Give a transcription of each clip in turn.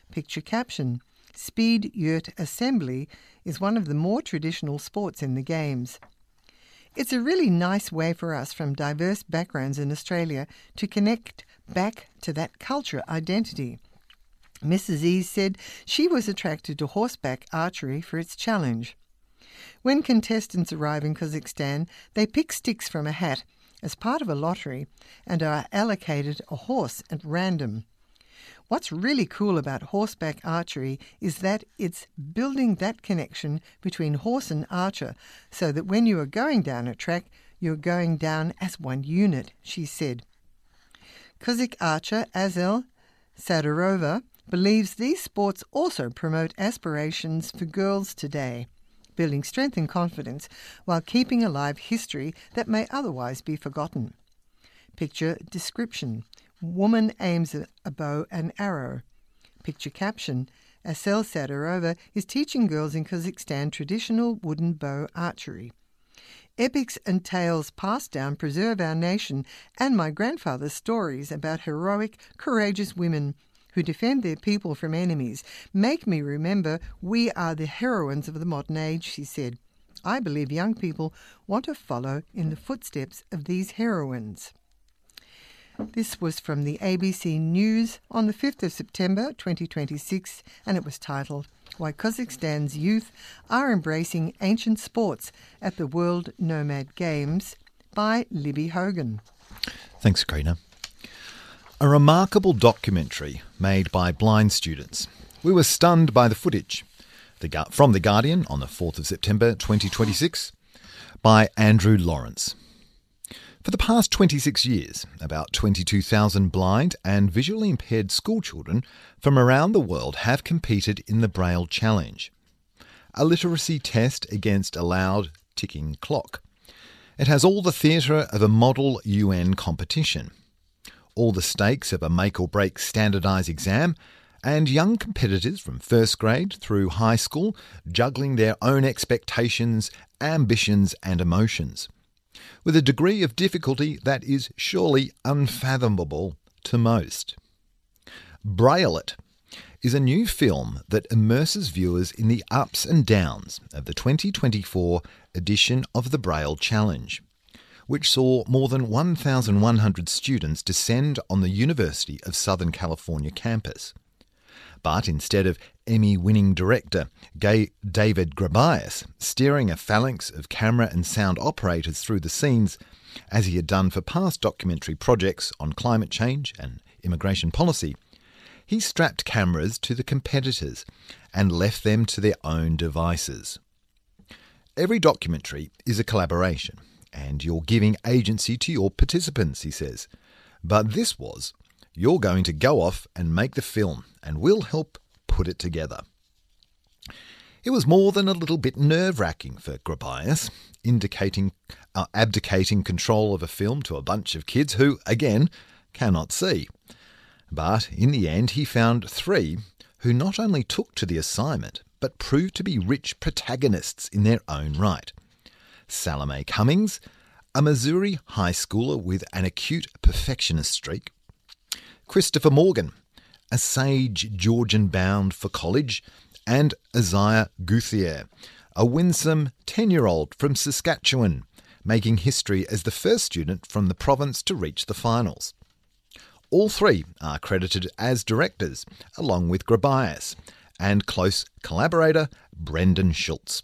Picture caption: Speed Yurt Assembly is one of the more traditional sports in the Games. It's a really nice way for us from diverse backgrounds in Australia to connect back to that culture identity. Mrs. E said she was attracted to horseback archery for its challenge. When contestants arrive in Kazakhstan, they pick sticks from a hat as part of a lottery and are allocated a horse at random. What's really cool about horseback archery is that it's building that connection between horse and archer so that when you are going down a track, you're going down as one unit, she said. Kazakh archer Azel Sadarova believes these sports also promote aspirations for girls today, building strength and confidence while keeping alive history that may otherwise be forgotten. Picture description: Woman aims a bow and arrow. Picture caption: Asel Sadarova is teaching girls in Kazakhstan traditional wooden bow archery. Epics and tales passed down preserve our nation, and my grandfather's stories about heroic, courageous women who defend their people from enemies make me remember we are the heroines of the modern age, she said. I believe young people want to follow in the footsteps of these heroines. This was from the ABC News on the 5th of September 2026, and it was titled, Why Kazakhstan's Youth Are Embracing Ancient Sports at the World Nomad Games, by Libby Hogan. Thanks, Karina. A remarkable documentary made by blind students. We were stunned by the footage. From The Guardian on the 4th of September 2026, by Andrew Lawrence. For the past 26 years, about 22,000 blind and visually impaired schoolchildren from around the world have competed in the Braille Challenge, a literacy test against a loud ticking clock. It has all the theatre of a model UN competition, all the stakes of a make-or-break standardised exam, and young competitors from first grade through high school juggling their own expectations, ambitions and emotions, with a degree of difficulty that is surely unfathomable to most. Braille It is a new film that immerses viewers in the ups and downs of the 2024 edition of the Braille Challenge, which saw more than 1,100 students descend on the University of Southern California campus. But instead of Emmy-winning director David Grabias steering a phalanx of camera and sound operators through the scenes, as he had done for past documentary projects on climate change and immigration policy, he strapped cameras to the competitors and left them to their own devices. Every documentary is a collaboration, and you're giving agency to your participants, he says. But this was, you're going to go off and make the film, and we'll help put it together. It was more than a little bit nerve-wracking for Grabias, abdicating control of a film to a bunch of kids who, again, cannot see. But in the end, he found 3 who not only took to the assignment, but proved to be rich protagonists in their own right. Salome Cummings, a Missouri high schooler with an acute perfectionist streak. Christopher Morgan, a sage Georgian bound for college, and Isaiah Guthier, a winsome 10-year-old from Saskatchewan, making history as the first student from the province to reach the finals. All 3 are credited as directors, along with Grabias and close collaborator Brendan Schultz.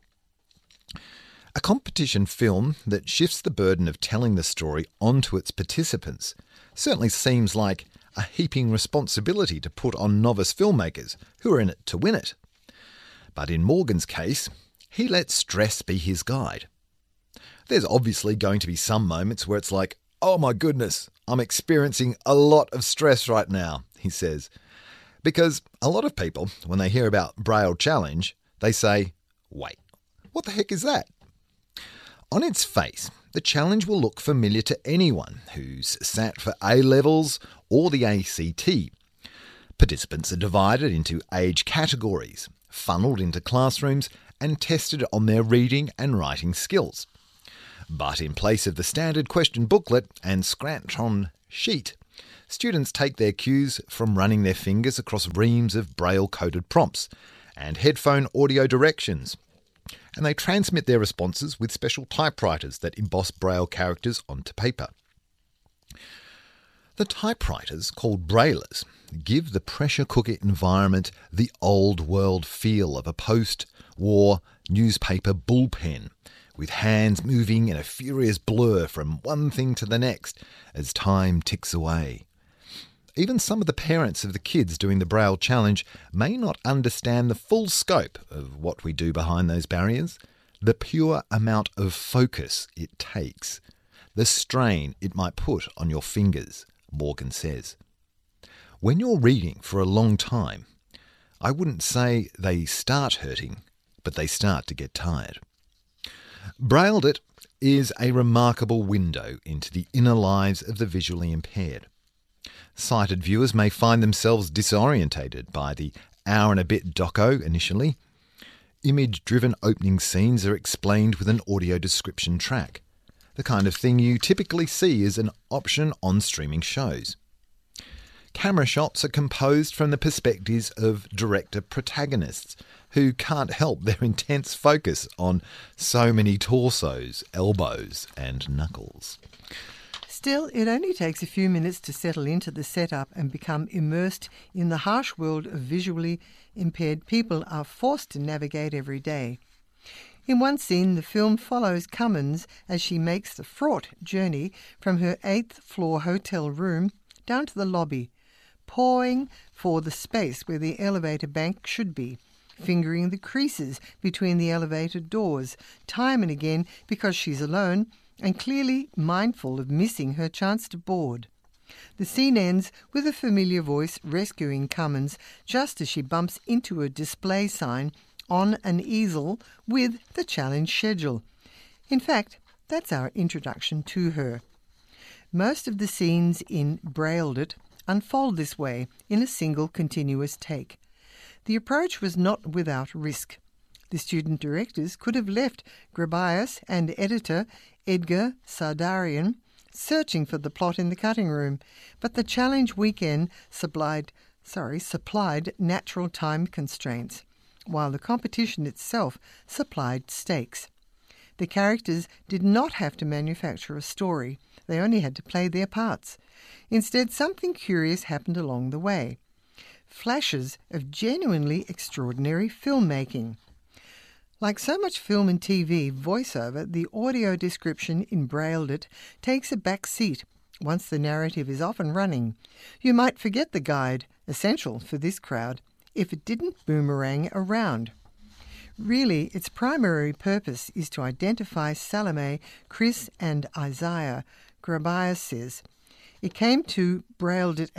A competition film that shifts the burden of telling the story onto its participants certainly seems like a heaping responsibility to put on novice filmmakers who are in it to win it. But in Morgan's case, he let stress be his guide. There's obviously going to be some moments where it's like, oh my goodness, I'm experiencing a lot of stress right now, he says. Because a lot of people, when they hear about Braille Challenge, they say, wait, what the heck is that? On its face, the challenge will look familiar to anyone who's sat for A-levels or the ACT. Participants are divided into age categories, funneled into classrooms and tested on their reading and writing skills. But in place of the standard question booklet and Scranton sheet, Students take their cues from running their fingers across reams of Braille-coded prompts and headphone audio directions, and they transmit their responses with special typewriters that emboss Braille characters onto paper. The typewriters, called Braillers, give the pressure cooker environment the old-world feel of a post-war newspaper bullpen, with hands moving in a furious blur from one thing to the next as time ticks away. Even some of the parents of the kids doing the Braille Challenge may not understand the full scope of what we do behind those barriers, the pure amount of focus it takes, the strain it might put on your fingers, Morgan says. When you're reading for a long time, I wouldn't say they start hurting, but they start to get tired. Brailled It is a remarkable window into the inner lives of the visually impaired. Sighted viewers may find themselves disorientated by the hour-and-a-bit doco initially. Image-driven opening scenes are explained with an audio description track, the kind of thing you typically see as an option on streaming shows. Camera shots are composed from the perspectives of director protagonists who can't help their intense focus on so many torsos, elbows and knuckles. Still, it only takes a few minutes to settle into the setup and become immersed in the harsh world of visually impaired people are forced to navigate every day. In one scene, the film follows Cummins as she makes the fraught journey from her 8th floor hotel room down to the lobby, pawing for the space where the elevator bank should be, fingering the creases between the elevator doors, time and again because she's alone and clearly mindful of missing her chance to board. The scene ends with a familiar voice rescuing Cummins just as she bumps into a display sign on an easel with the challenge schedule. In fact, that's our introduction to her. Most of the scenes in Brailled It unfold this way in a single continuous take. The approach was not without risk. The student directors could have left Grabius and editor Edgar Sardarian searching for the plot in the cutting room, but the challenge weekend supplied natural time constraints, while the competition itself supplied stakes. The characters did not have to manufacture a story. They only had to play their parts. Instead, something curious happened along the way. Flashes of genuinely extraordinary filmmaking. Like so much film and TV voiceover, the audio description in Brailled It takes a back seat once the narrative is off and running. You might forget the guide, essential for this crowd, if it didn't boomerang around. Really, its primary purpose is to identify Salome, Chris and Isaiah, Grabius says. I came to Brailled It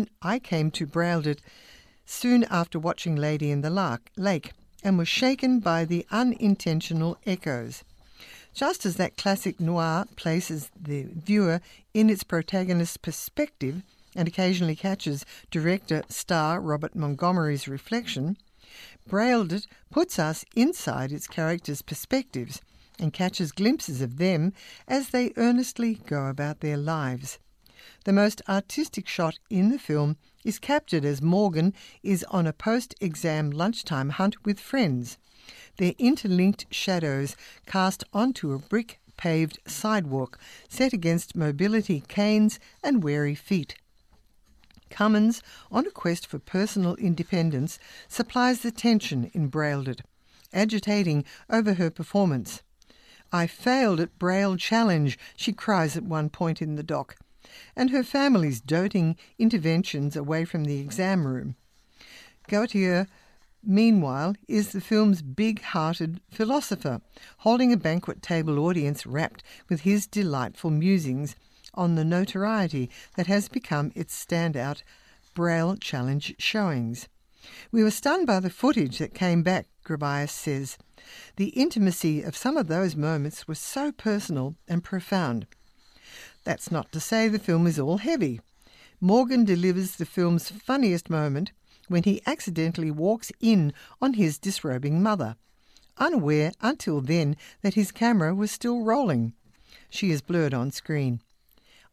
soon after watching Lady in the Lake, and was shaken by the unintentional echoes. Just as that classic noir places the viewer in its protagonist's perspective and occasionally catches director star Robert Montgomery's reflection, Brailled It puts us inside its characters' perspectives and catches glimpses of them as they earnestly go about their lives. The most artistic shot in the film is captured as Morgan is on a post-exam lunchtime hunt with friends, their interlinked shadows cast onto a brick-paved sidewalk set against mobility canes and weary feet. Cummins, on a quest for personal independence, supplies the tension in Brailled It, agitating over her performance. "I failed at Braille Challenge," she cries at one point in the doc, and her family's doting interventions away from the exam room. Gautier, meanwhile, is the film's big-hearted philosopher, holding a banquet table audience rapt with his delightful musings on the notoriety that has become its standout Braille Challenge showings. "We were stunned by the footage that came back," Grabius says. "The intimacy of some of those moments was so personal and profound." That's not to say the film is all heavy. Morgan delivers the film's funniest moment when he accidentally walks in on his disrobing mother, unaware until then that his camera was still rolling. She is blurred on screen.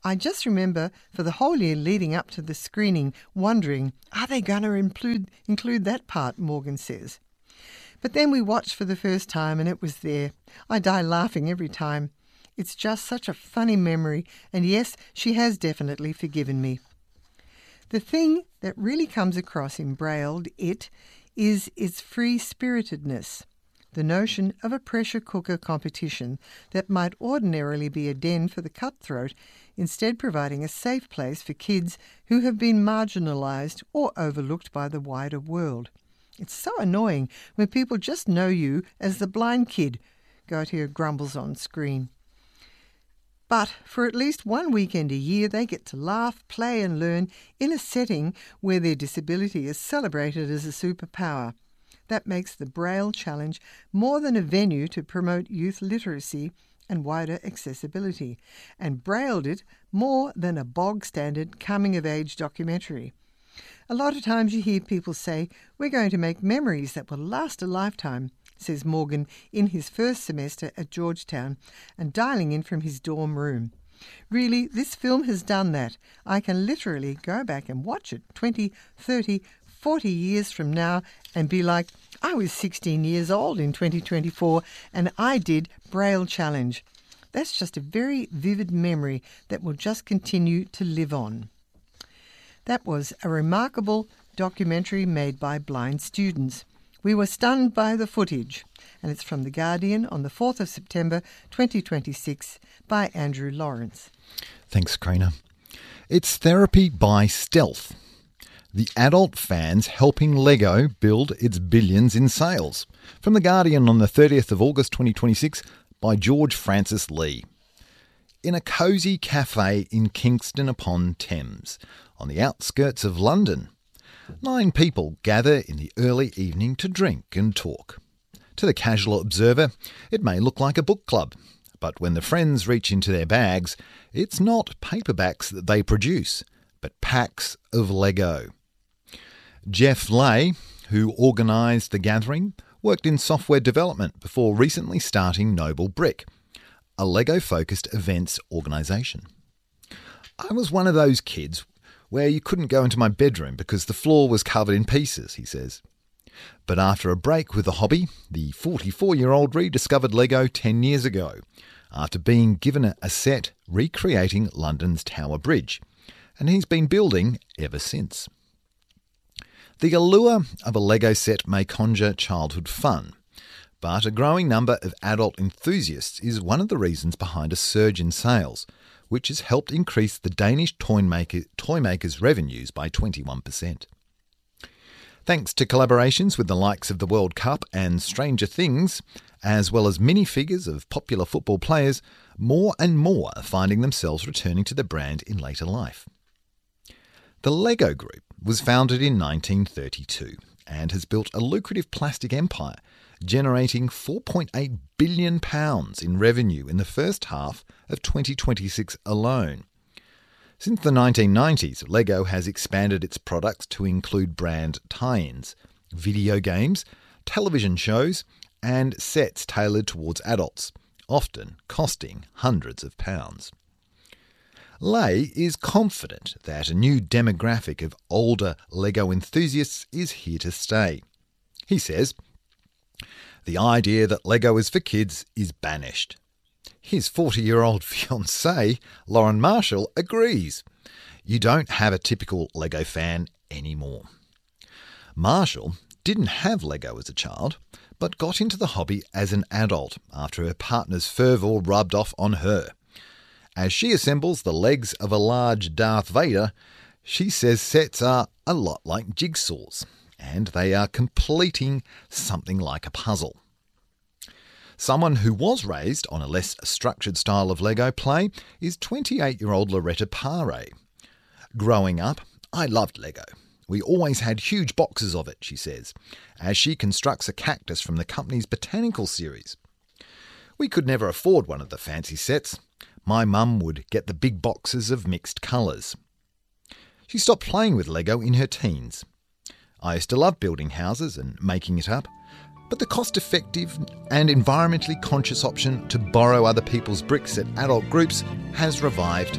I just remember for the whole year leading up to the screening wondering, are they going to include that part, Morgan says. But then we watched for the first time and it was there. I die laughing every time. It's just such a funny memory, and yes, she has definitely forgiven me. The thing that really comes across in Brailled is its free-spiritedness. The notion of a pressure cooker competition that might ordinarily be a den for the cutthroat, instead providing a safe place for kids who have been marginalised or overlooked by the wider world. It's so annoying when people just know you as the blind kid, Gautier grumbles on screen. But for at least one weekend a year, they get to laugh, play and learn in a setting where their disability is celebrated as a superpower. That makes the Braille Challenge more than a venue to promote youth literacy and wider accessibility, and Brailled it more than a bog-standard coming-of-age documentary. A lot of times you hear people say, we're going to make memories that will last a lifetime, says Morgan in his first semester at Georgetown and dialing in from his dorm room. Really, this film has done that. I can literally go back and watch it 20, 30, 40 years from now and be like, I was 16 years old in 2024 and I did Braille Challenge. That's just a very vivid memory that will just continue to live on. That was a remarkable documentary made by blind students. We were stunned by the footage, and it's from The Guardian on the 4th of September 2026 by Andrew Lawrence. Thanks, Crainer. It's therapy by stealth. The adult fans helping Lego build its billions in sales. From The Guardian on the 30th of August 2026 by George Francis Lee. In a cosy cafe in Kingston upon Thames, on the outskirts of London, 9 people gather in the early evening to drink and talk. To the casual observer, it may look like a book club, but when the friends reach into their bags, it's not paperbacks that they produce, but packs of Lego. Jeff Lay, who organised the gathering, worked in software development before recently starting Noble Brick, a Lego-focused events organisation. I was one of those kids where you couldn't go into my bedroom because the floor was covered in pieces, he says. But after a break with the hobby, the 44-year-old rediscovered Lego 10 years ago, after being given a set recreating London's Tower Bridge, and he's been building ever since. The allure of a Lego set may conjure childhood fun, but a growing number of adult enthusiasts is one of the reasons behind a surge in sales, which has helped increase the Danish toy makers' revenues by 21%. Thanks to collaborations with the likes of the World Cup and Stranger Things, as well as minifigures of popular football players, more and more are finding themselves returning to the brand in later life. The Lego Group was founded in 1932 and has built a lucrative plastic empire, generating £4.8 billion in revenue in the first half of 2026 alone. Since the 1990s, Lego has expanded its products to include brand tie-ins, video games, television shows, and sets tailored towards adults, often costing hundreds of pounds. Lay is confident that a new demographic of older Lego enthusiasts is here to stay. He says, "The idea that Lego is for kids is banished." His 40-year-old fiancée, Lauren Marshall, agrees. You don't have a typical Lego fan anymore. Marshall didn't have Lego as a child, but got into the hobby as an adult after her partner's fervour rubbed off on her. As she assembles the legs of a large Darth Vader, she says sets are a lot like jigsaws, and they are completing something like a puzzle. Someone who was raised on a less structured style of Lego play is 28-year-old Loretta Pare. Growing up, I loved Lego. We always had huge boxes of it, she says, as she constructs a cactus from the company's botanical series. We could never afford one of the fancy sets. My mum would get the big boxes of mixed colours. She stopped playing with Lego in her teens. I used to love building houses and making it up, but the cost-effective and environmentally conscious option to borrow other people's bricks at adult groups has revived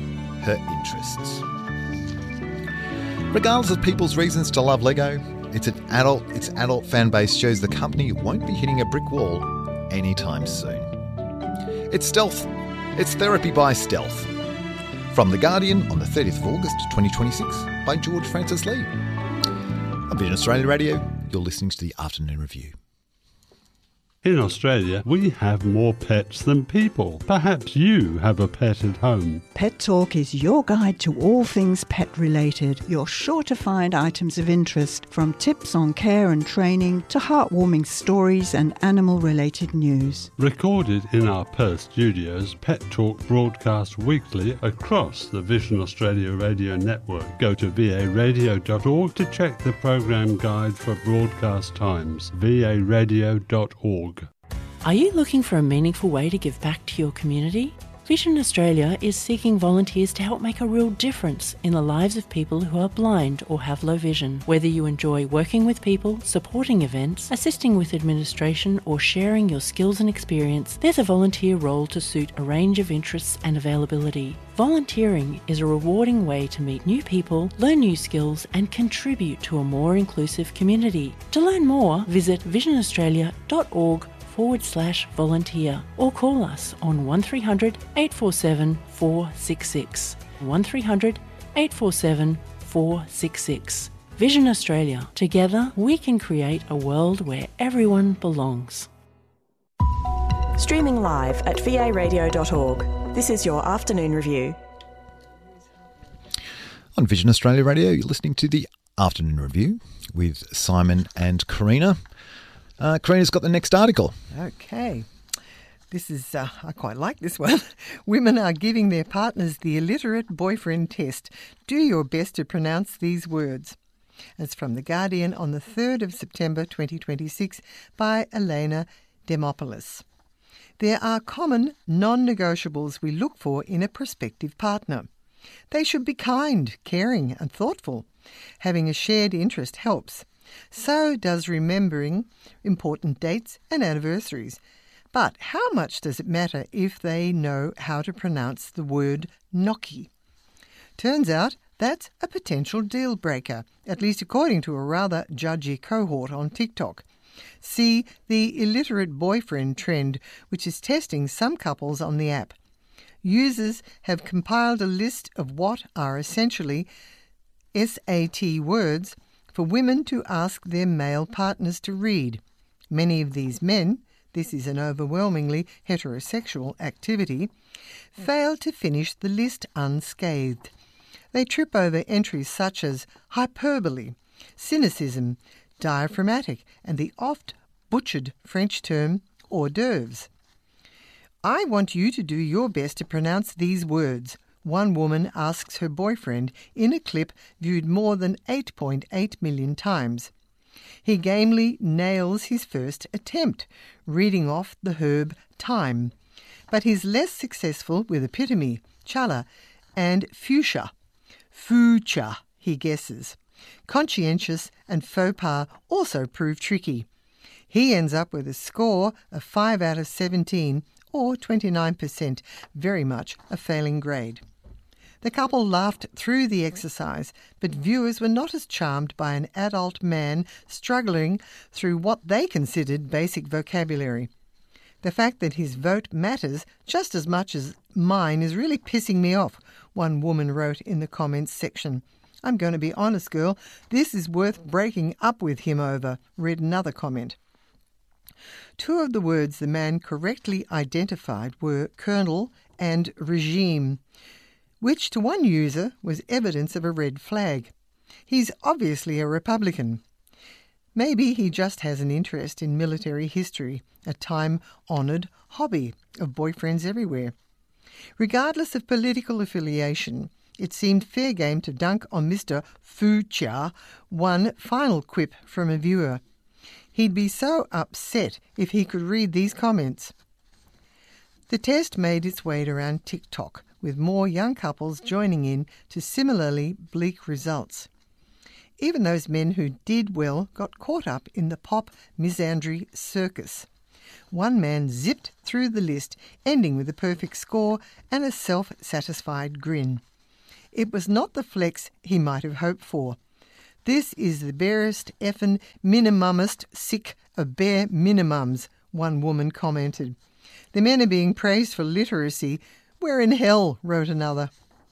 her interests. Regardless of people's reasons to love Lego, its adult fan base shows the company won't be hitting a brick wall anytime soon. It's stealth. It's therapy by stealth. From The Guardian on the 30th of August 2026 by George Francis Lee. On Vision Australia Radio, you're listening to the Afternoon Review. In Australia, we have more pets than people. Perhaps you have a pet at home. Pet Talk is your guide to all things pet-related. You're sure to find items of interest, from tips on care and training to heartwarming stories and animal-related news. Recorded in our Perth studios, Pet Talk broadcasts weekly across the Vision Australia Radio Network. Go to varadio.org to check the program guide for broadcast times. varadio.org. Are you looking for a meaningful way to give back to your community? Vision Australia is seeking volunteers to help make a real difference in the lives of people who are blind or have low vision. Whether you enjoy working with people, supporting events, assisting with administration, or sharing your skills and experience, there's a volunteer role to suit a range of interests and availability. Volunteering is a rewarding way to meet new people, learn new skills, and contribute to a more inclusive community. To learn more, visit visionaustralia.org/volunteer or call us on 1300 847 466. 1300 847 466. Vision Australia. Together we can create a world where everyone belongs. Streaming live at varadio.org. This is your Afternoon Review. On Vision Australia Radio, you're listening to the Afternoon Review with Simon and Karina. Karina's got the next article. Okay. This is, I quite like this one. Women are giving their partners the illiterate boyfriend test. Do your best to pronounce these words. It's from The Guardian on the 3rd of September 2026 by Elena Demopoulos. There are common non-negotiables we look for in a prospective partner. They should be kind, caring and thoughtful. Having a shared interest helps. So does remembering important dates and anniversaries. But how much does it matter if they know how to pronounce the word gnocchi? Turns out that's a potential deal breaker, at least according to a rather judgy cohort on TikTok. See the illiterate boyfriend trend, which is testing some couples on the app. Users have compiled a list of what are essentially SAT words for women to ask their male partners to read. Many of these men, this is an overwhelmingly heterosexual activity, fail to finish the list unscathed. They trip over entries such as hyperbole, cynicism, diaphragmatic, and the oft-butchered French term hors d'oeuvres. I want you to do your best to pronounce these words, one woman asks her boyfriend in a clip viewed more than 8.8 million times. He gamely nails his first attempt, reading off the herb thyme, but he's less successful with epitome, chala, and fuchsia. Fuchsia, he guesses. Conscientious and faux pas also prove tricky. He ends up with a score of 5 out of 17, or 29%, very much a failing grade. The couple laughed through the exercise, but viewers were not as charmed by an adult man struggling through what they considered basic vocabulary. The fact that his vote matters just as much as mine is really pissing me off, one woman wrote in the comments section. I'm going to be honest, girl, this is worth breaking up with him over, read another comment. 2 of the words the man correctly identified were colonel and regime, which to one user was evidence of a red flag. He's obviously a Republican. Maybe he just has an interest in military history, a time-honoured hobby of boyfriends everywhere. Regardless of political affiliation, it seemed fair game to dunk on Mr. Fuchsia. One final quip from a viewer. He'd be so upset if he could read these comments. The test made its way around TikTok, with more young couples joining in to similarly bleak results. Even those men who did well got caught up in the pop misandry circus. One man zipped through the list, ending with a perfect score and a self-satisfied grin. It was not the flex he might have hoped for. This is the barest effin' minimumest sick of bare minimums, one woman commented. The men are being praised for literacy. We're in hell, wrote another.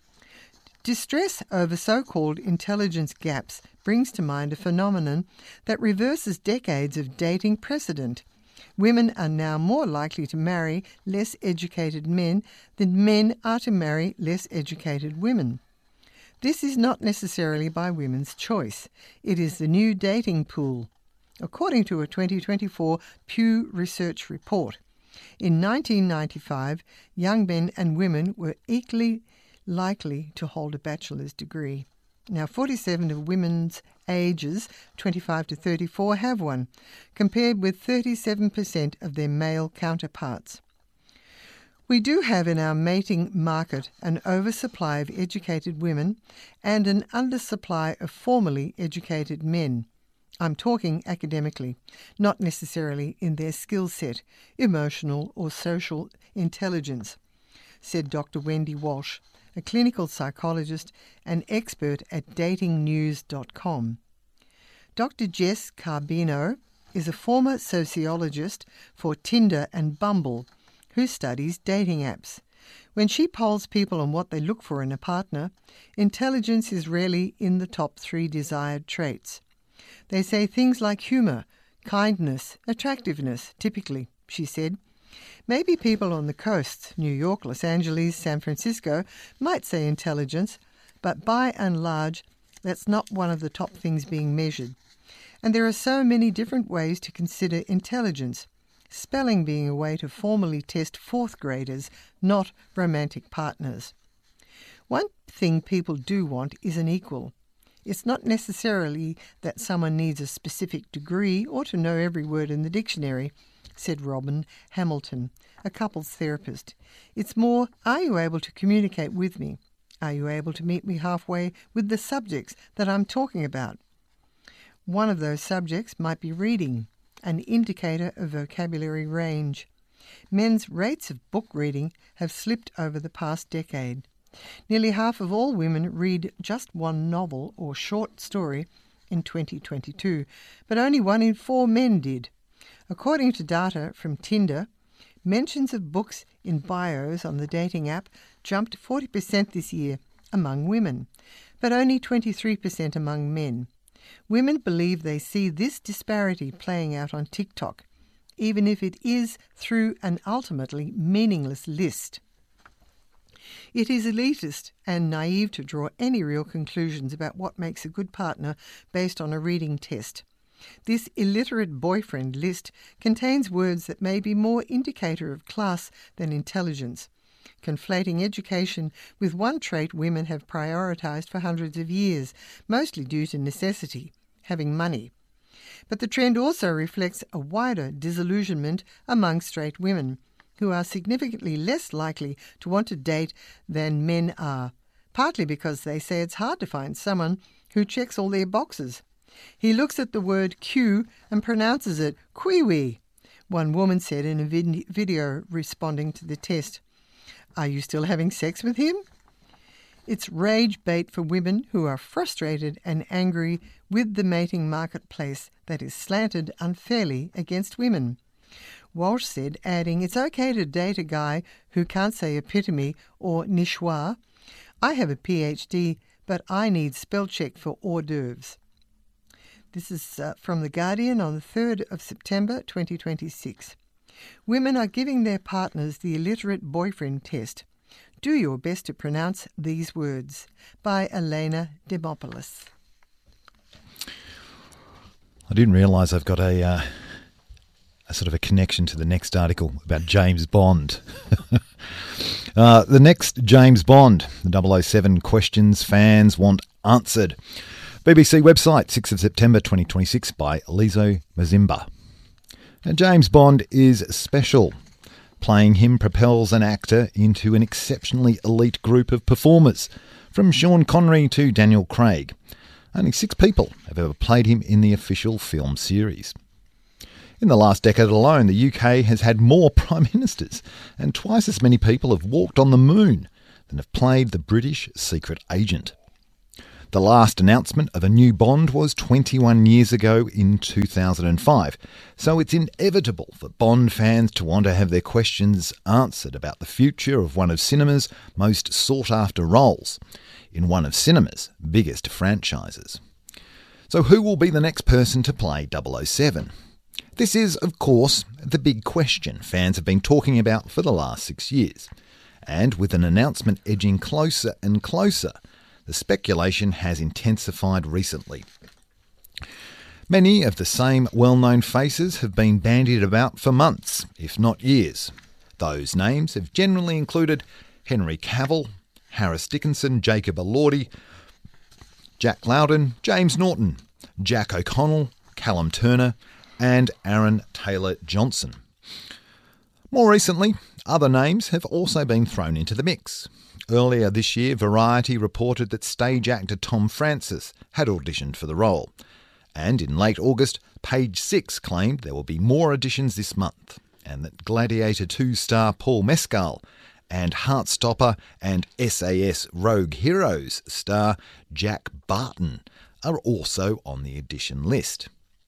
Distress over so-called intelligence gaps brings to mind a phenomenon that reverses decades of dating precedent. Women are now more likely to marry less educated men than men are to marry less educated women. This is not necessarily by women's choice. It is the new dating pool, according to a 2024 Pew Research report. In 1995, young men and women were equally likely to hold a bachelor's degree. Now, 47 of women's ages 25 to 34 have one, compared with 37% of their male counterparts. We do have in our mating market an oversupply of educated women and an undersupply of formally educated men. I'm talking academically, not necessarily in their skill set, emotional or social intelligence, said Dr. Wendy Walsh, a clinical psychologist and expert at datingnews.com. Dr. Jess Carbino is a former sociologist for Tinder and Bumble who studies dating apps. When she polls people on what they look for in a partner, intelligence is rarely in the top 3 desired traits. They say things like humour, kindness, attractiveness, typically, she said. Maybe people on the coasts, New York, Los Angeles, San Francisco, might say intelligence, but by and large, that's not one of the top things being measured. And there are so many different ways to consider intelligence, spelling being a way to formally test 4th graders, not romantic partners. One thing people do want is an equal. It's not necessarily that someone needs a specific degree or to know every word in the dictionary, said Robin Hamilton, a couples therapist. It's more, are you able to communicate with me? Are you able to meet me halfway with the subjects that I'm talking about? One of those subjects might be reading, an indicator of vocabulary range. Men's rates of book reading have slipped over the past decade. Nearly half of all women read just one novel or short story in 2022, but only 1 in 4 men did. According to data from Tinder, mentions of books in bios on the dating app jumped 40% this year among women, but only 23% among men. Women believe they see this disparity playing out on TikTok, even if it is through an ultimately meaningless list. It is elitist and naive to draw any real conclusions about what makes a good partner based on a reading test. This illiterate boyfriend list contains words that may be more indicator of class than intelligence, conflating education with one trait women have prioritised for hundreds of years, mostly due to necessity, having money. But the trend also reflects a wider disillusionment among straight women, who are significantly less likely to want to date than men are, partly because they say it's hard to find someone who checks all their boxes. He looks at the word Q and pronounces it Kiwi, one woman said in a video responding to the test. Are you still having sex with him? It's rage bait for women who are frustrated and angry with the mating marketplace that is slanted unfairly against women. Walsh said, adding, it's okay to date a guy who can't say epitome or niçoise. I have a PhD, but I need spell check for hors d'oeuvres. This is from The Guardian on the 3rd of September 2026. Women are giving their partners the illiterate boyfriend test. Do your best to pronounce these words. By Elena Demopoulos. I didn't realise I've got a sort of a connection to the next article about James Bond. The next James Bond, the 007 questions fans want answered. BBC website, 6th of September 2026 by Lizo Mazimba. And James Bond is special. Playing him propels an actor into an exceptionally elite group of performers, from Sean Connery to Daniel Craig. Only 6 people have ever played him in the official film series. In the last decade alone, the UK has had more prime ministers, and twice as many people have walked on the moon and have played the British secret agent. The last announcement of a new Bond was 21 years ago in 2005, so it's inevitable for Bond fans to want to have their questions answered about the future of one of cinema's most sought-after roles, in one of cinema's biggest franchises. So who will be the next person to play 007? This is, of course, the big question fans have been talking about for the last 6 years, and with an announcement edging closer and closer, the speculation has intensified recently. Many of the same well-known faces have been bandied about for months, if not years. Those names have generally included Henry Cavill, Harris Dickinson, Jacob Elordi, Jack Lowden, James Norton, Jack O'Connell, Callum Turner, and Aaron Taylor-Johnson. More recently, other names have also been thrown into the mix. Earlier this year, Variety reported that stage actor Tom Francis had auditioned for the role. And in late August, Page Six claimed there will be more auditions this month, and that Gladiator 2 star Paul Mescal and Heartstopper and SAS Rogue Heroes star Jack Barton are also on the audition list.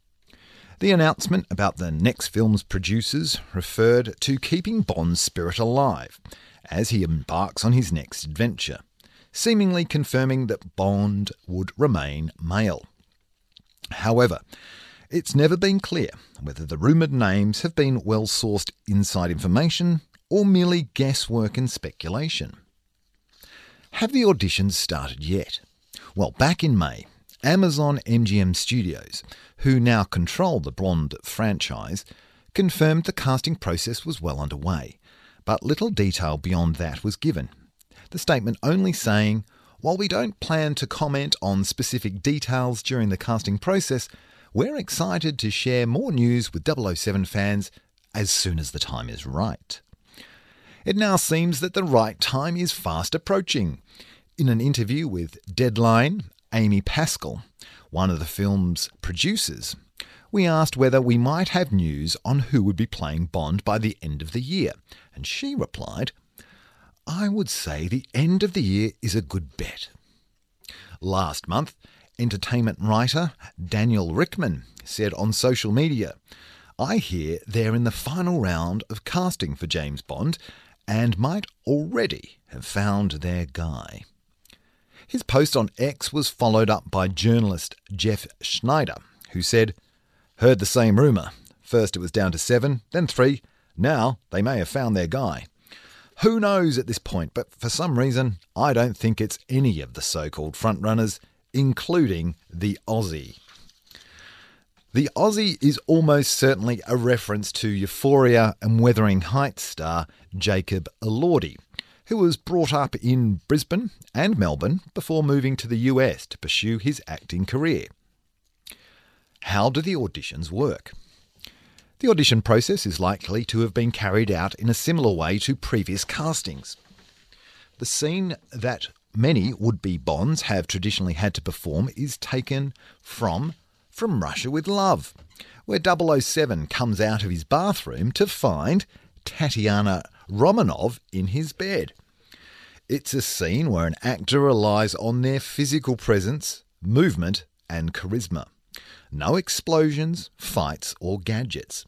The announcement about the next film's producers referred to keeping Bond's spirit alive as he embarks on his next adventure, seemingly confirming that Bond would remain male. However, it's never been clear whether the rumoured names have been well-sourced inside information or merely guesswork and speculation. Have the auditions started yet? Well, back in May, Amazon MGM Studios, who now control the Bond franchise, confirmed the casting process was well underway, but little detail beyond that was given. The statement only saying, "While we don't plan to comment on specific details during the casting process, we're excited to share more news with 007 fans as soon as the time is right." It now seems that the right time is fast approaching. In an interview with Deadline, Amy Pascal, one of the film's producers, we asked whether we might have news on who would be playing Bond by the end of the year, and she replied, "I would say the end of the year is a good bet." Last month, entertainment writer Daniel Rickman said on social media, "I hear they're in the final round of casting for James Bond and might already have found their guy." His post on X was followed up by journalist Jeff Schneider, who said, "Heard the same rumour. First it was down to 7, then 3. Now they may have found their guy." Who knows at this point, but for some reason I don't think it's any of the so-called frontrunners, including the Aussie. The Aussie is almost certainly a reference to Euphoria and Wuthering Heights star Jacob Elordi, who was brought up in Brisbane and Melbourne before moving to the US to pursue his acting career. How do the auditions work? The audition process is likely to have been carried out in a similar way to previous castings. The scene that many would-be Bonds have traditionally had to perform is taken from Russia with Love, where 007 comes out of his bathroom to find Tatiana Romanov in his bed. It's a scene where an actor relies on their physical presence, movement and charisma. No explosions, fights or gadgets.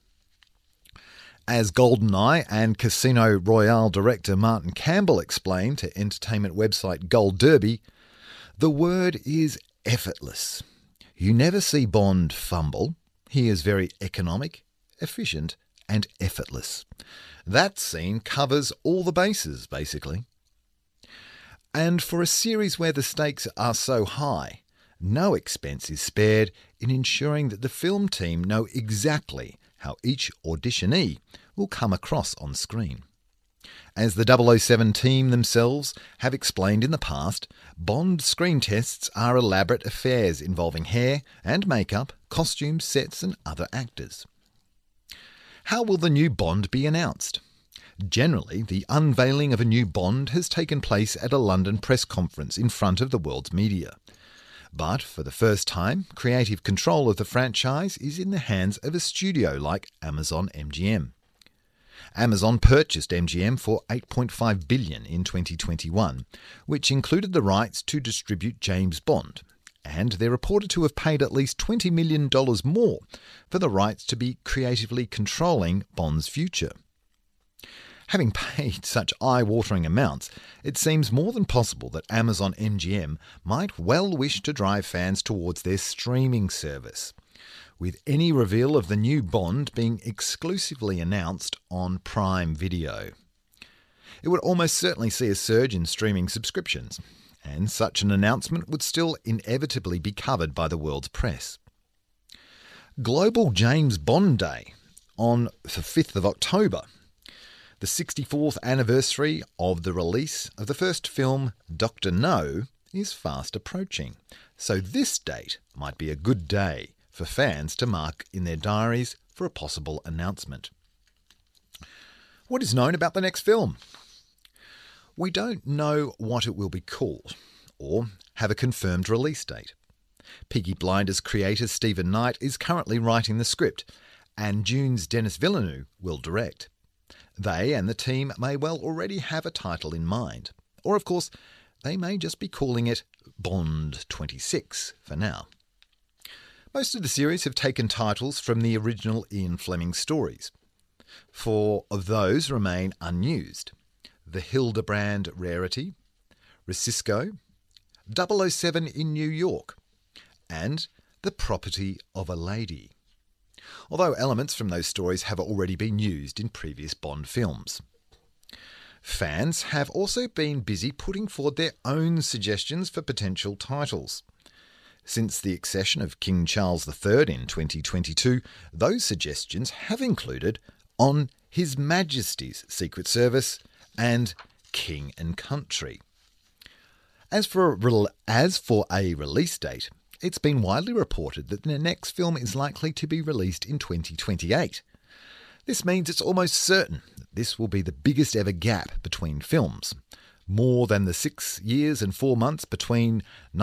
As GoldenEye and Casino Royale director Martin Campbell explained to entertainment website Gold Derby, the word is effortless. You never see Bond fumble. He is very economic, efficient and effortless. That scene covers all the bases, basically. And for a series where the stakes are so high, no expense is spared in ensuring that the film team know exactly how each auditionee will come across on screen. As the 007 team themselves have explained in the past, Bond screen tests are elaborate affairs involving hair and makeup, costumes, sets and other actors. How will the new Bond be announced? Generally, the unveiling of a new Bond has taken place at a London press conference in front of the world's media. But for the first time, creative control of the franchise is in the hands of a studio like Amazon MGM. Amazon purchased MGM for $8.5 billion in 2021, which included the rights to distribute James Bond, and they're reported to have paid at least $20 million more for the rights to be creatively controlling Bond's future. Having paid such eye-watering amounts, it seems more than possible that Amazon MGM might well wish to drive fans towards their streaming service, with any reveal of the new Bond being exclusively announced on Prime Video. It would almost certainly see a surge in streaming subscriptions, and such an announcement would still inevitably be covered by the world's press. Global James Bond Day on the 5th of October, the 64th anniversary of the release of the first film, Dr. No, is fast approaching, so this date might be a good day for fans to mark in their diaries for a possible announcement. What is known about the next film? We don't know what it will be called or have a confirmed release date. Peaky Blinders creator Stephen Knight is currently writing the script, and Dune's Denis Villeneuve will direct. They and the team may well already have a title in mind, or of course, they may just be calling it Bond 26 for now. Most of the series have taken titles from the original Ian Fleming stories. 4 of those remain unused: The Hildebrand Rarity, Rosisco, 007 in New York, and The Property of a Lady, although elements from those stories have already been used in previous Bond films. Fans have also been busy putting forward their own suggestions for potential titles. Since the accession of King Charles III in 2022, those suggestions have included On His Majesty's Secret Service and King and Country. As for a release date, it's been widely reported that the next film is likely to be released in 2028. This means it's almost certain that this will be the biggest ever gap between films, more than the 6 years and 4 months between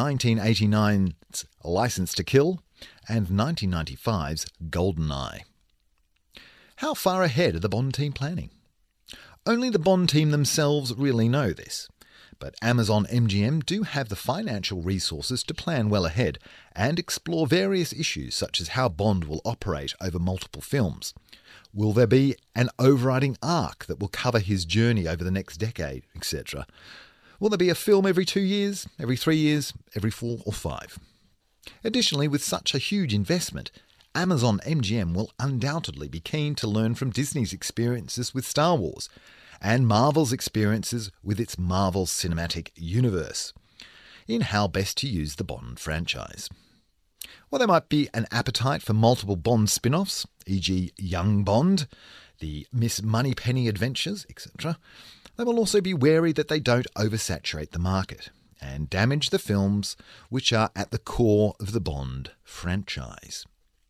1989's Licence to Kill and 1995's GoldenEye. How far ahead are the Bond team planning? Only the Bond team themselves really know this, but Amazon MGM do have the financial resources to plan well ahead and explore various issues such as how Bond will operate over multiple films. Will there be an overriding arc that will cover his journey over the next decade, etc.? Will there be a film every 2 years, every 3 years, every 4 or 5? Additionally, with such a huge investment, Amazon MGM will undoubtedly be keen to learn from Disney's experiences with Star Wars and Marvel's experiences with its Marvel Cinematic Universe in how best to use the Bond franchise. While there might be an appetite for multiple Bond spin-offs, e.g. Young Bond, the Miss Moneypenny Adventures, etc., they will also be wary that they don't oversaturate the market and damage the films which are at the core of the Bond franchise.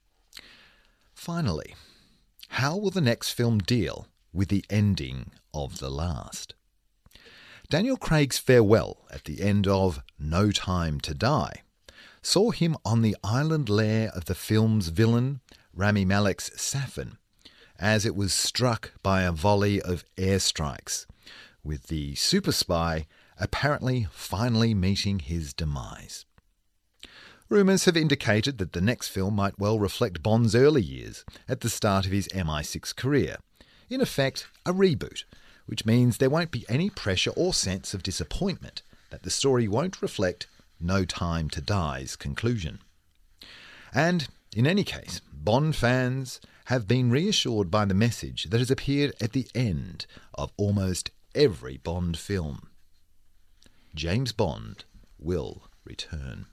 Finally, how will the next film deal with the ending of the last? Daniel Craig's farewell at the end of No Time to Die saw him on the island lair of the film's villain, Rami Malek's Safin, as it was struck by a volley of airstrikes, with the super spy apparently finally meeting his demise. Rumours have indicated that the next film might well reflect Bond's early years at the start of his MI6 career, in effect a reboot, which means there won't be any pressure or sense of disappointment that the story won't reflect No Time to Die's conclusion. And, in any case, Bond fans have been reassured by the message that has appeared at the end of almost every Bond film. James Bond will return.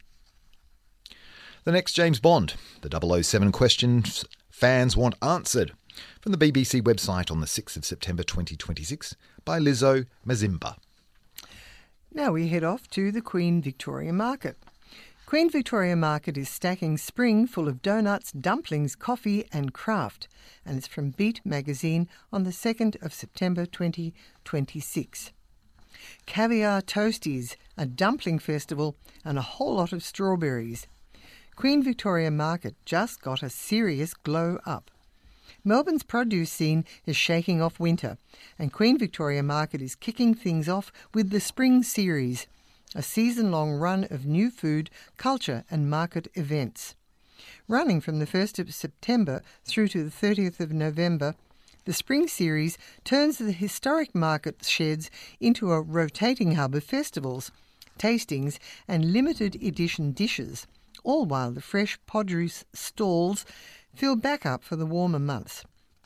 The next James Bond, the 007 questions fans want answered, from the BBC website on the 6th of September 2026 by Lizzo Mazimba. Now we head off to the Queen Victoria Market. Queen Victoria Market is stacking spring full of donuts, dumplings, coffee and craft, and it's from Beat magazine on the 2nd of September 2026. Caviar toasties, a dumpling festival and a whole lot of strawberries. Queen Victoria Market just got a serious glow up. Melbourne's produce scene is shaking off winter, and Queen Victoria Market is kicking things off with the Spring Series, a season-long run of new food, culture and market events. Running from the 1st of September through to the 30th of November, the Spring Series turns the historic market sheds into a rotating hub of festivals, tastings and limited edition dishes, all while the fresh produce stalls fill back up for the warmer months.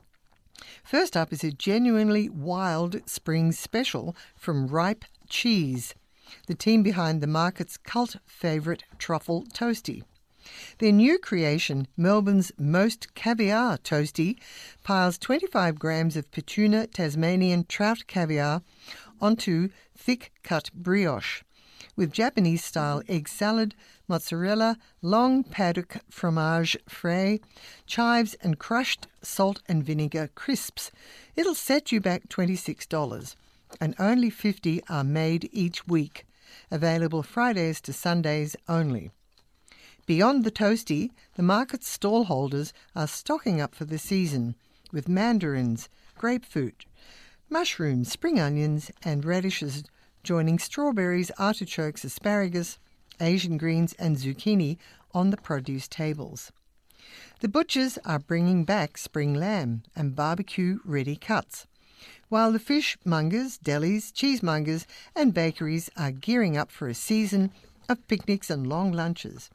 First up is a genuinely wild spring special from Ripe Cheese, the team behind the market's cult favourite truffle toastie. Their new creation, Melbourne's Most Caviar Toastie, piles 25 grams of Petuna Tasmanian trout caviar onto thick-cut brioche, with Japanese-style egg salad, mozzarella, long paddock fromage frais, chives and crushed salt and vinegar crisps. It'll set you back $26, and only 50 are made each week, available Fridays to Sundays only. Beyond the toastie, the market's stallholders are stocking up for the season with mandarins, grapefruit, mushrooms, spring onions and radishes, joining strawberries, artichokes, asparagus, Asian greens and zucchini on the produce tables. The butchers are bringing back spring lamb and barbecue-ready cuts, while the fishmongers, delis, cheesemongers and bakeries are gearing up for a season of picnics and long lunches.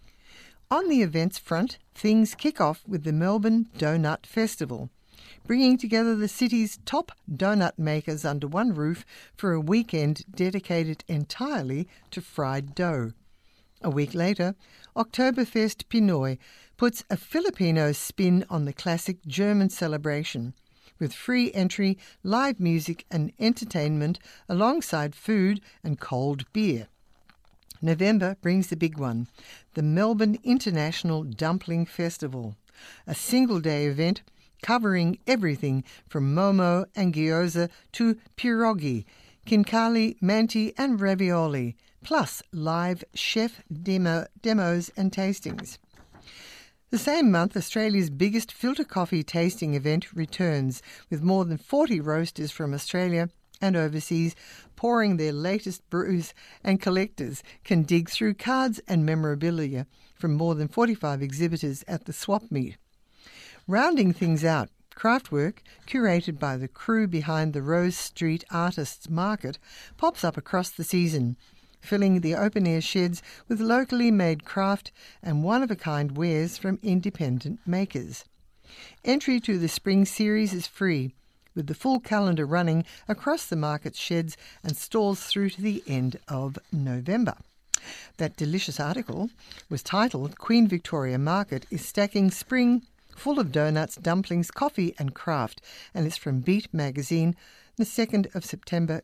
On the events front, things kick off with the Melbourne Donut Festival, bringing together the city's top donut makers under one roof for a weekend dedicated entirely to fried dough. A week later, Oktoberfest Pinoy puts a Filipino spin on the classic German celebration, with free entry, live music and entertainment alongside food and cold beer. November brings the big one, the Melbourne International Dumpling Festival, a single-day event covering everything from momo and gyoza to pierogi, khinkali, manti and ravioli, plus live chef demos and tastings. The same month, Australia's biggest filter coffee tasting event returns, with more than 40 roasters from Australia and overseas pouring their latest brews, and collectors can dig through cards and memorabilia from more than 45 exhibitors at the swap meet. Rounding things out, Craftwork, curated by the crew behind the Rose Street Artists Market, pops up across the season, filling the open-air sheds with locally made craft and one-of-a-kind wares from independent makers. Entry to the Spring Series is free, with the full calendar running across the market's sheds and stalls through to the end of November. That delicious article was titled Queen Victoria Market is Stacking Spring Full of Donuts, Dumplings, Coffee and Craft, and it's from Beat Magazine, the 2nd of September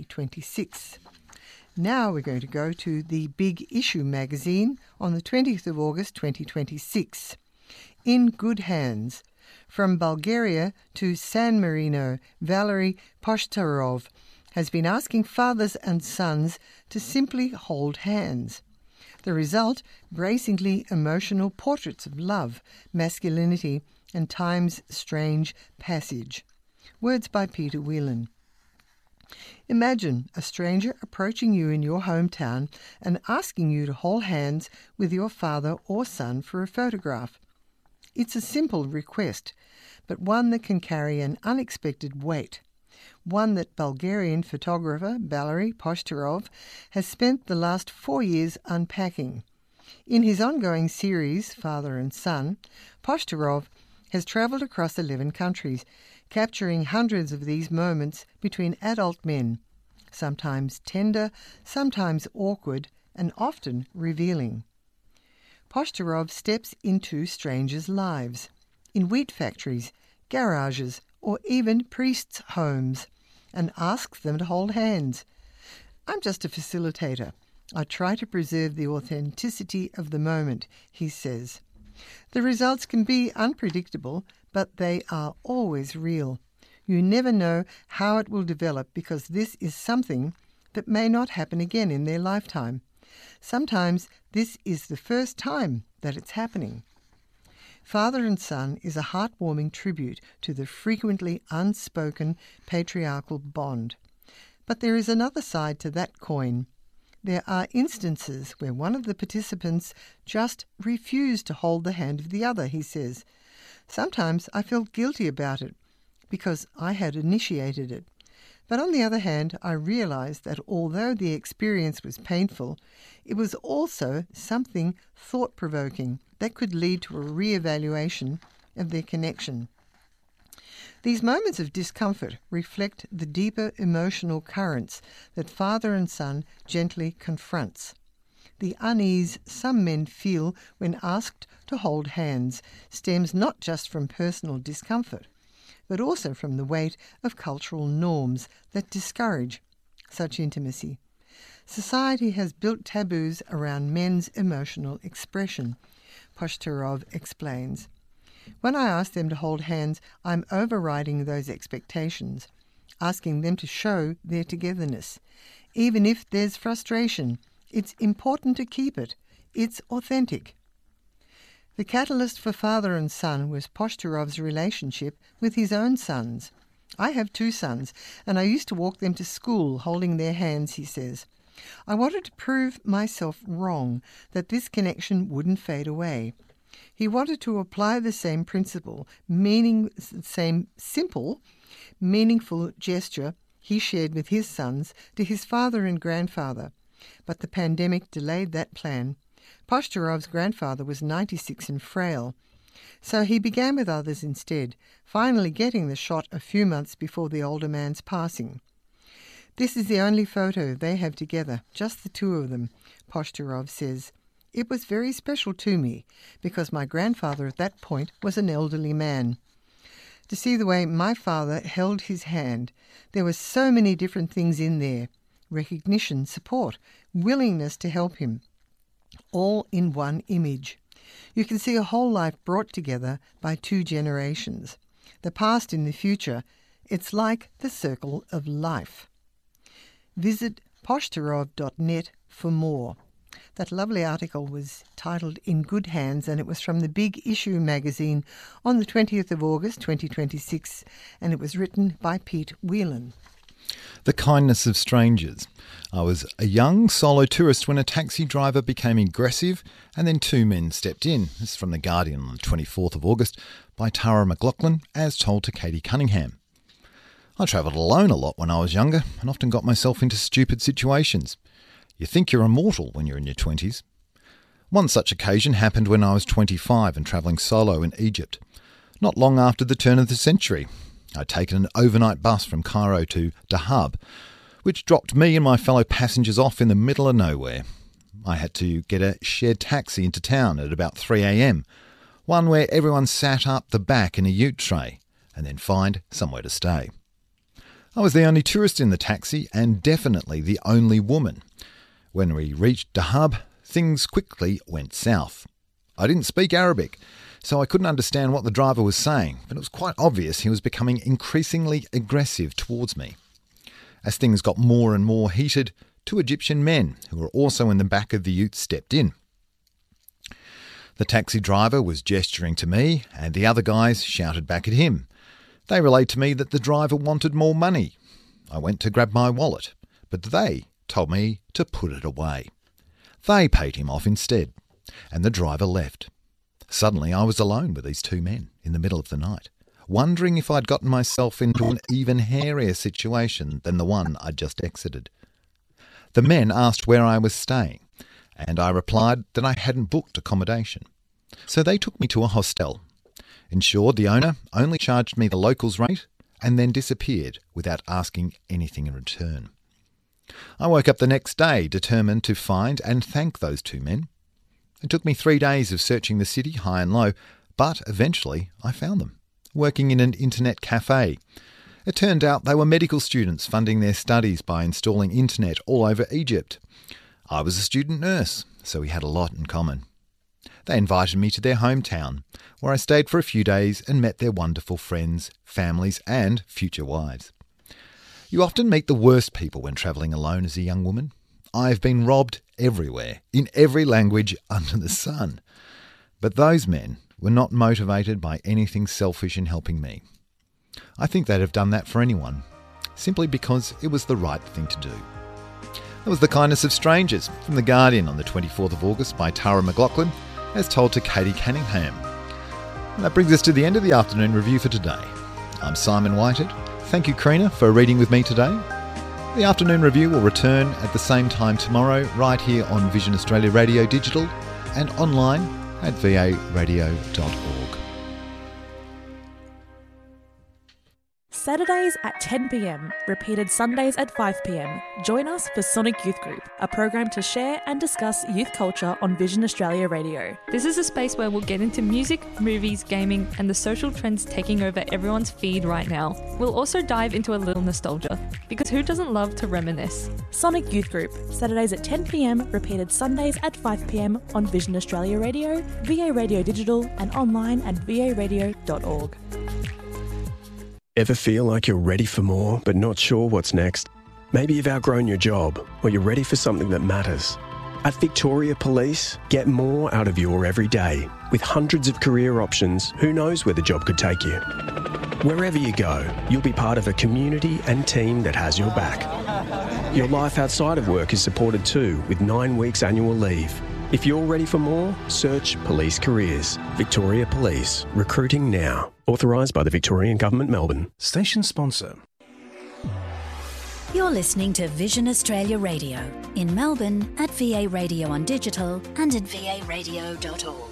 2026. Now we're going to go to the Big Issue magazine on the 20th of August 2026. In Good Hands. From Bulgaria to San Marino, Valery Poshtarov has been asking fathers and sons to simply hold hands. The result, bracingly emotional portraits of love, masculinity, and time's strange passage. Words by Peter Whelan. Imagine a stranger approaching you in your hometown and asking you to hold hands with your father or son for a photograph. It's a simple request, but one that can carry an unexpected weight, one that Bulgarian photographer Valery Poshtarov has spent the last 4 years unpacking. In his ongoing series, Father and Son, Poshtarov has travelled across 11 countries, capturing hundreds of these moments between adult men, sometimes tender, sometimes awkward, and often revealing. Poshtarov steps into strangers' lives, in wheat factories, garages, or even priests' homes, and asks them to hold hands. I'm just a facilitator. I try to preserve the authenticity of the moment, he says. The results can be unpredictable, but they are always real. You never know how it will develop because this is something that may not happen again in their lifetime. Sometimes this is the first time that it's happening. Father and Son is a heartwarming tribute to the frequently unspoken patriarchal bond. But there is another side to that coin. There are instances where one of the participants just refused to hold the hand of the other, he says. Sometimes I felt guilty about it because I had initiated it. But on the other hand, I realized that although the experience was painful, it was also something thought-provoking that could lead to a re-evaluation of their connection. These moments of discomfort reflect the deeper emotional currents that Father and Son gently confronts. The unease some men feel when asked to hold hands stems not just from personal discomfort, but also from the weight of cultural norms that discourage such intimacy. Society has built taboos around men's emotional expression, Poshtarov explains. When I ask them to hold hands, I'm overriding those expectations, asking them to show their togetherness. Even if there's frustration, it's important to keep it. It's authentic. The catalyst for Father and Son was Poshtarov's relationship with his own sons. I have 2 sons, and I used to walk them to school holding their hands, he says. I wanted to prove myself wrong, that this connection wouldn't fade away. He wanted to apply the same principle, same simple, meaningful gesture he shared with his sons to his father and grandfather. But the pandemic delayed that plan. Poshtarov's grandfather was 96 and frail, so he began with others instead, finally getting the shot a few months before the older man's passing. This is the only photo they have together, just the 2 of them, Poshtarov says. It was very special to me, because my grandfather at that point was an elderly man. To see the way my father held his hand, there were so many different things in there. Recognition, support, willingness to help him, all in one image. You can see a whole life brought together by 2 generations. The past and the future, it's like the circle of life. Visit poshtarov.net for more. That lovely article was titled In Good Hands, and it was from the Big Issue magazine on the 20th of August 2026, and it was written by Pete Whelan. The kindness of strangers. I was a young solo tourist when a taxi driver became aggressive and then 2 men stepped in. This is from The Guardian on the 24th of August by Tara McLaughlin, as told to Katie Cunningham. I travelled alone a lot when I was younger and often got myself into stupid situations. You think you're immortal when you're in your 20s. One such occasion happened when I was 25 and travelling solo in Egypt. Not long after the turn of the century, I'd taken an overnight bus from Cairo to Dahab, which dropped me and my fellow passengers off in the middle of nowhere. I had to get a shared taxi into town at about 3 a.m, one where everyone sat up the back in a ute tray, and then find somewhere to stay. I was the only tourist in the taxi and definitely the only woman. When we reached Dahab, things quickly went south. I didn't speak Arabic, so I couldn't understand what the driver was saying, but it was quite obvious he was becoming increasingly aggressive towards me. As things got more and more heated, 2 Egyptian men, who were also in the back of the ute, stepped in. The taxi driver was gesturing to me, and the other guys shouted back at him. They relayed to me that the driver wanted more money. I went to grab my wallet, but they told me to put it away. They paid him off instead, and the driver left. Suddenly I was alone with these 2 men in the middle of the night, wondering if I'd gotten myself into an even hairier situation than the one I'd just exited. The men asked where I was staying, and I replied that I hadn't booked accommodation. So they took me to a hostel. In short, the owner only charged me the locals' rate and then disappeared without asking anything in return. I woke up the next day determined to find and thank those 2 men. It took me 3 days of searching the city high and low, but eventually I found them, working in an internet cafe. It turned out they were medical students funding their studies by installing internet all over Egypt. I was a student nurse, so we had a lot in common. They invited me to their hometown, where I stayed for a few days and met their wonderful friends, families and future wives. You often meet the worst people when travelling alone as a young woman. I have been robbed everywhere, in every language under the sun. But those men were not motivated by anything selfish in helping me. I think they'd have done that for anyone, simply because it was the right thing to do. That was The Kindness of Strangers from The Guardian on the 24th of August by Tara McLaughlin, as told to Katie Cunningham. And that brings us to the end of the afternoon review for today. I'm Simon Whitehead. Thank you, Karina, for reading with me today. The afternoon review will return at the same time tomorrow, right here on Vision Australia Radio Digital and online at varadio.org. Saturdays at 10 p.m, repeated Sundays at 5 p.m. Join us for Sonic Youth Group, a program to share and discuss youth culture on Vision Australia Radio. This is a space where we'll get into music, movies, gaming, and the social trends taking over everyone's feed right now. We'll also dive into a little nostalgia, because who doesn't love to reminisce? Sonic Youth Group, Saturdays at 10 p.m, repeated Sundays at 5 p.m. on Vision Australia Radio, VA Radio Digital, and online at varadio.org. Ever feel like you're ready for more but not sure what's next? Maybe you've outgrown your job or you're ready for something that matters. At Victoria Police, get more out of your everyday. With hundreds of career options, who knows where the job could take you? Wherever you go, you'll be part of a community and team that has your back. Your life outside of work is supported too, with 9 weeks annual leave. If you're ready for more, search Police Careers. Victoria Police. Recruiting now. Authorised by the Victorian Government, Melbourne. Station sponsor. You're listening to Vision Australia Radio in Melbourne at VA Radio on Digital and at varadio.org.